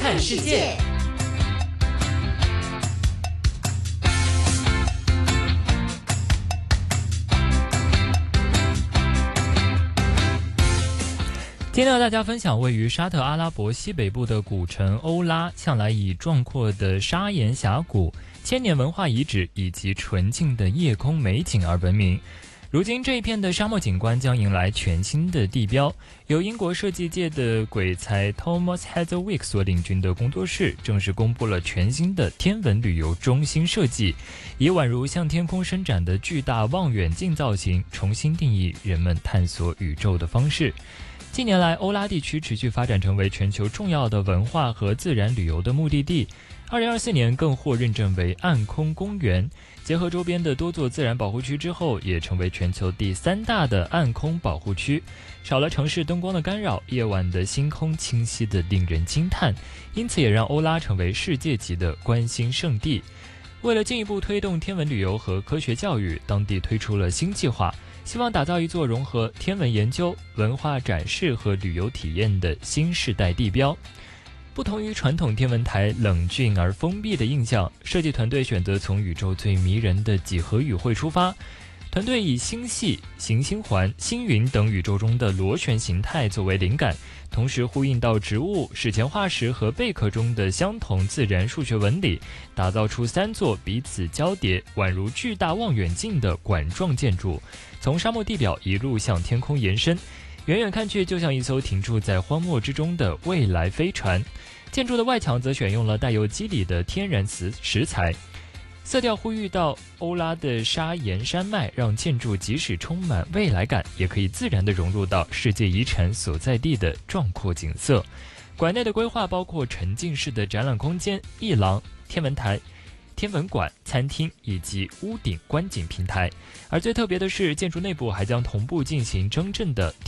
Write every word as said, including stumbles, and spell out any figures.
看世界。今天和大家分享位于沙特阿拉伯西北部的古城欧拉，向来以壮阔的砂岩峡谷、千年文化遗址以及纯净的夜空美景而闻名。如今这一片的沙漠景观将迎来全新的地标，由英国设计界的鬼才 Thomas Heatherwick 所领军的工作室正式公布了全新的天文旅游中心设计，以宛如向天空伸展的巨大望远镜造型，重新定义人们探索宇宙的方式。近年来，欧拉地区持续发展成为全球重要的文化和自然旅游的目的地。二零二四年更获认证为暗空公园，结合周边的多座自然保护区之后，也成为全球第三大的暗空保护区。少了城市灯光的干扰，夜晚的星空清晰的令人惊叹，因此也让欧拉成为世界级的观星胜地。为了进一步推动天文旅游和科学教育，当地推出了新计划，希望打造一座融合天文研究、文化展示和旅游体验的新世代地标。不同于传统天文台冷峻而封闭的印象，设计团队选择从宇宙最迷人的几何语汇出发。团队以星系、行星环、星云等宇宙中的螺旋形态作为灵感，同时呼应到植物、史前化石和贝壳中的相同自然数学纹理，打造出三座彼此交叠、宛如巨大望远镜的管状建筑，从沙漠地表一路向天空延伸，远远看去就像一艘停驻在荒漠之中的未来飞船。建筑的外墙则选用了带有肌理的天然石石材，色调呼吁到欧拉的砂岩山脉，让建筑即使充满未来感，也可以自然地融入到世界遗产所在地的壮阔景色。馆内的规划包括沉浸式的展览空间、艺廊、天文台、天文馆、餐厅以及屋顶观景平台。而最特别的是，建筑内部还将同步进行真正的